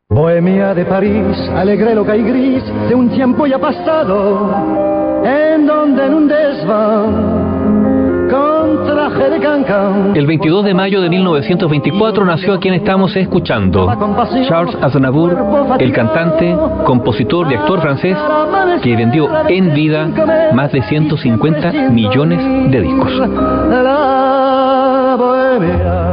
Bohemia de París, alegre, loca y gris, de un tiempo ya pasado, en donde en un desván, con traje de cancán. El 22 de mayo de 1924 nació a quien estamos escuchando, Charles Aznavour, el cantante, compositor y actor francés que vendió en vida más de 150 millones de discos. La bohemia,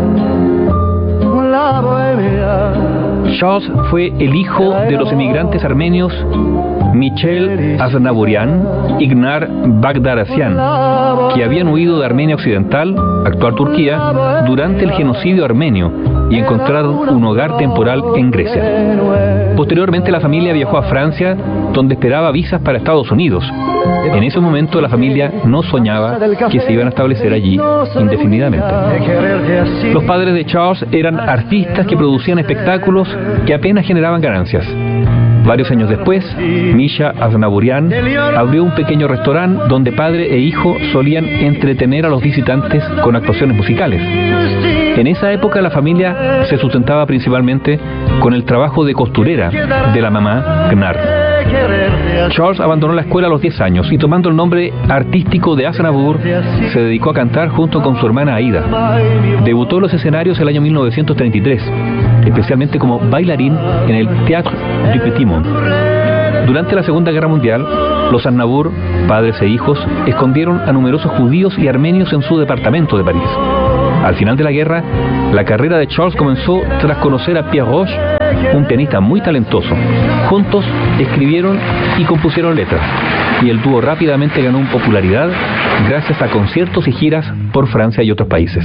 la bohemia. Charles fue el hijo de los emigrantes armenios Michel Aznavourian y Gnar Bagdasaryan, que habían huido de Armenia Occidental, actual Turquía, durante el genocidio armenio y encontraron un hogar temporal en Grecia. Posteriormente la familia viajó a Francia, donde esperaba visas para Estados Unidos. En ese momento la familia no soñaba que se iban a establecer allí indefinidamente. Los padres de Charles eran artistas que producían espectáculos que apenas generaban ganancias. Varios años después, Misha Aznavourian abrió un pequeño restaurante donde padre e hijo solían entretener a los visitantes con actuaciones musicales. En esa época la familia se sustentaba principalmente con el trabajo de costurera de la mamá Gnar. Charles abandonó la escuela a los 10 años y, tomando el nombre artístico de Aznavour, se dedicó a cantar junto con su hermana Aida. Debutó en los escenarios el año 1933, especialmente como bailarín en el Théâtre du Petit Monde. Durante la Segunda Guerra Mundial, los Aznavour, padres e hijos, escondieron a numerosos judíos y armenios en su departamento de París. Al final de la guerra, la carrera de Charles comenzó tras conocer a Pierre Roche, un pianista muy talentoso. Juntos escribieron y compusieron letras, y el dúo rápidamente ganó popularidad gracias a conciertos y giras por Francia y otros países.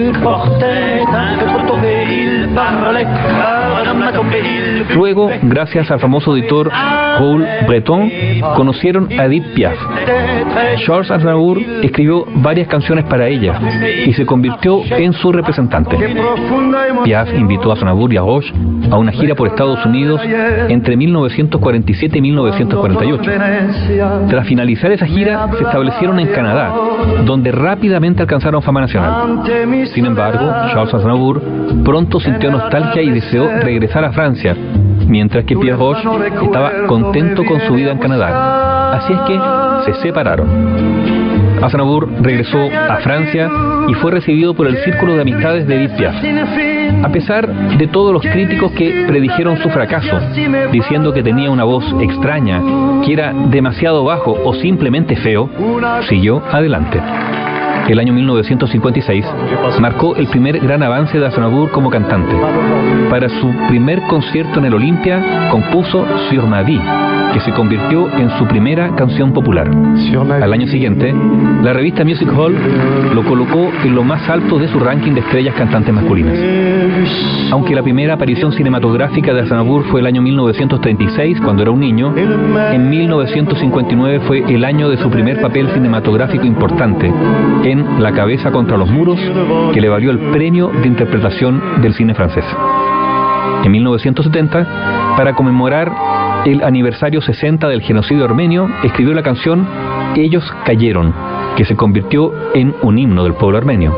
Luego, gracias al famoso editor Raoul Breton, conocieron a Edith Piaf. Charles Aznavour escribió varias canciones para ella y se convirtió en su representante. Piaf invitó a Aznavour y a Roche a una gira por Estados Unidos entre 1947 y 1948. Tras finalizar esa gira, se establecieron en Canadá, donde rápidamente alcanzaron fama nacional. Sin embargo, Charles Aznavour pronto sintió nostalgia y deseó regresar a Francia, mientras que Pierre Roche estaba contento con su vida en Canadá. Así es que se separaron. Aznavour regresó a Francia y fue recibido por el círculo de amistades de Edith Piaf. A pesar de todos los críticos que predijeron su fracaso, diciendo que tenía una voz extraña, que era demasiado bajo o simplemente feo, siguió adelante. El año 1956 marcó el primer gran avance de Aznavour como cantante. Para su primer concierto en el Olympia, compuso Sur ma vie, que se convirtió en su primera canción popular. Al año siguiente, la revista Music Hall lo colocó en lo más alto de su ranking de estrellas cantantes masculinas. Aunque la primera aparición cinematográfica de Aznavour fue el año 1936, cuando era un niño, en 1959 fue el año de su primer papel cinematográfico importante, en La cabeza contra los muros, que le valió el premio de interpretación del cine francés. En 1970, para conmemorar el aniversario 60 del genocidio armenio, escribió la canción Ellos cayeron, que se convirtió en un himno del pueblo armenio.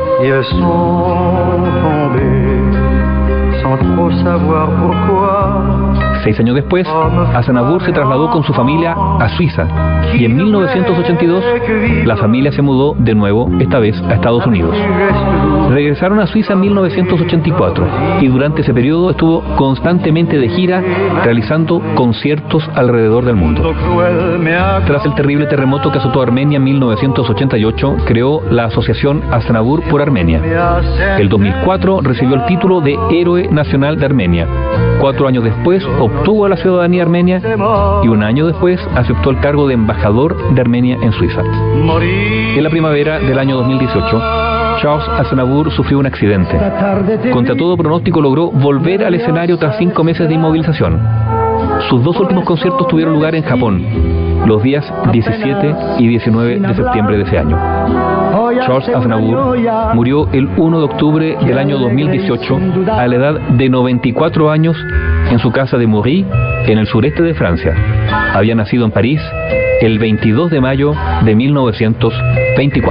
6 años después, Aznavour se trasladó con su familia a Suiza y en 1982 la familia se mudó de nuevo, esta vez a Estados Unidos. Regresaron a Suiza en 1984 y durante ese periodo estuvo constantemente de gira realizando conciertos alrededor del mundo. Tras el terrible terremoto que azotó Armenia en 1988, creó la Asociación Aznavour por Armenia. El 2004 recibió el título de Héroe Nacional de Armenia. 4 años después obtuvo la ciudadanía armenia y un año después aceptó el cargo de embajador de Armenia en Suiza. En la primavera del año 2018, Charles Aznavour sufrió un accidente. Contra todo pronóstico logró volver al escenario tras 5 meses de inmovilización. Sus 2 últimos conciertos tuvieron lugar en Japón, los días 17 y 19 de septiembre de ese año. Charles Aznavour murió el 1 de octubre del año 2018 a la edad de 94 años en su casa de Maury, en el sureste de Francia. Había nacido en París el 22 de mayo de 1924.